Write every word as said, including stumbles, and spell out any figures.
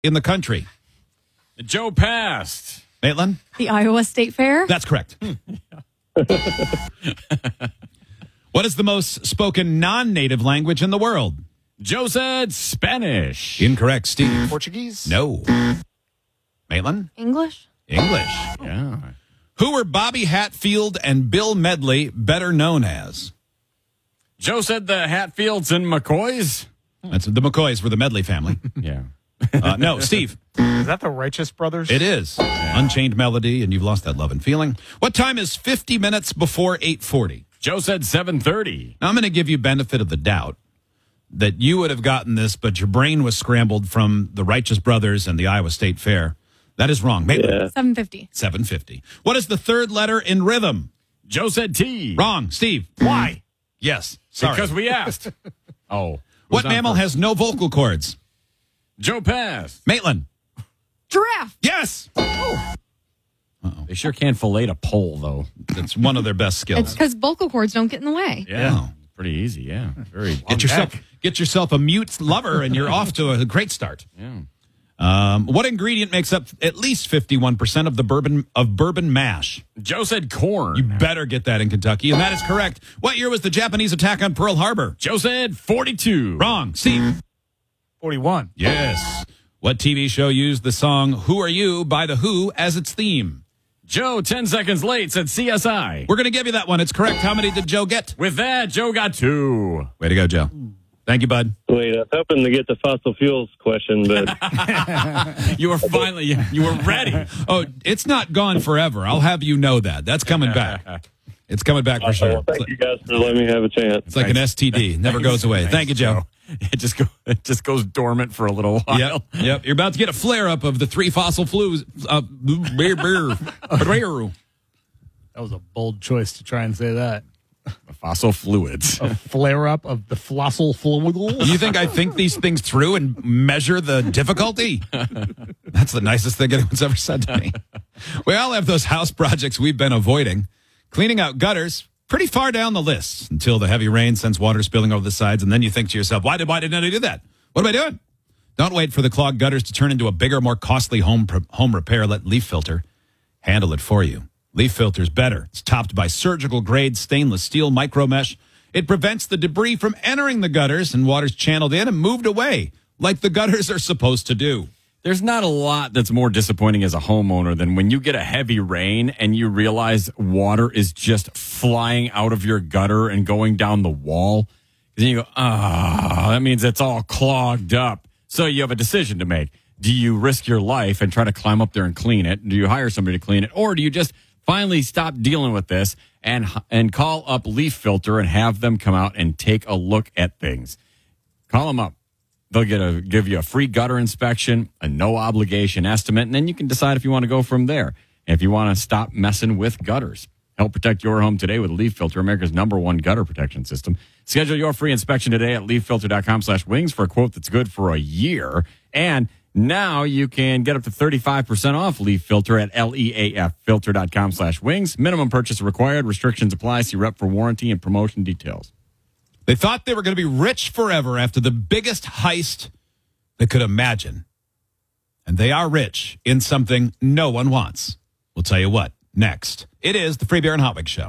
in the country? Joe passed. Maitland? The Iowa State Fair? That's correct. What is the most spoken non-native language in the world? Joe said Spanish. Incorrect. Steve? Portuguese? No. Maitland? English? English. Yeah. Who were Bobby Hatfield and Bill Medley better known as? Joe said the Hatfields and McCoys. That's the McCoys were the Medley family. Yeah. Uh, no, Steve. Is that the Righteous Brothers? It is. Unchained Melody, and you've lost that love and feeling. What time is fifty minutes before eight forty? Joe said seven thirty. Now, I'm going to give you benefit of the doubt that you would have gotten this, but your brain was scrambled from the Righteous Brothers and the Iowa State Fair. That is wrong. Maybe Yeah. seven fifty. seven fifty. What is the third letter in rhythm? Joe said T. Wrong. Steve. Why? Yes. Sorry. Because we asked. Oh. What mammal has no vocal cords? Joe passed. Maitland. Giraffe. Yes. They sure can fillet a pole, though. That's one of their best It's skills. because vocal cords don't get in the way. Yeah. Yeah. Pretty easy, yeah. Very Get yourself get yourself a mute lover, and you're off to a great start. Yeah. Um, what ingredient makes up at least fifty-one percent of the bourbon of bourbon mash? Joe said corn. You better get that in Kentucky, and that is correct. What year was the Japanese attack on Pearl Harbor? Joe said forty-two. Wrong. Steve. forty-one. Yes. What T V show used the song Who Are You by The Who as its theme? Joe, ten seconds late, said C S I. We're going to give you that one. It's correct. How many did Joe get? With that, Joe got two. Way to go, Joe. Thank you, bud. Wait, I was hoping to get the fossil fuels question, but You were finally, you, you were ready. Oh, it's not gone forever. I'll have you know that. That's coming back. It's coming back for sure. well, thank you guys for letting me have a chance. It's like an S T D. Never goes away. Thank you, Joe. It just go, it just goes dormant for a little while. Yep, yep. You're about to get a flare up of the three fossil flus. Uh, beer, beer, beer. That was a bold choice to try and say that. Fossil fluids. A flare up of the fossil fluid. You think I think these things through and measure the difficulty? That's the nicest thing anyone's ever said to me. We all have those house projects we've been avoiding. Cleaning out gutters, pretty far down the list until the heavy rain sends water spilling over the sides, and then you think to yourself, why did why didn't I do that? What am I doing? Don't wait for the clogged gutters to turn into a bigger, more costly home home repair. Let Leaf Filter handle it for you. Leaf Filter's better. It's topped by surgical-grade stainless steel micro mesh. It prevents the debris from entering the gutters, and water's channeled in and moved away like the gutters are supposed to do. There's not a lot that's more disappointing as a homeowner than when you get a heavy rain and you realize water is just flying out of your gutter and going down the wall. Then you go, ah, that means it's all clogged up. So you have a decision to make. Do you risk your life and try to climb up there and clean it? Do you hire somebody to clean it? Or do you just finally stop dealing with this and and call up Leaf Filter and have them come out and take a look at things? Call them up. They'll get a give you a free gutter inspection, a no obligation estimate, and then you can decide if you want to go from there. And if you want to stop messing with gutters, help protect your home today with Leaf Filter, America's number one gutter protection system. Schedule your free inspection today at leaffilter.com slash wings for a quote that's good for a year. And now you can get up to thirty-five percent off Leaf Filter at leaffilter.com slash wings. Minimum purchase required. Restrictions apply. See rep for warranty and promotion details. They thought they were going to be rich forever after the biggest heist they could imagine. And they are rich in something no one wants. We'll tell you what next. It is the Free Beer and Hot Wings Show.